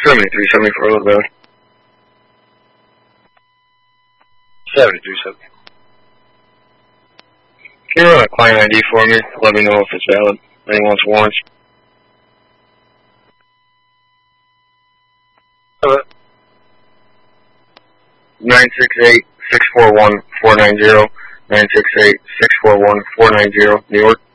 7374 Elizabeth. 7370. Can you run a client ID for me? Let me know if it's valid. Anyone wants warrants? Hello. 968-641-490. 968-641-490, New York.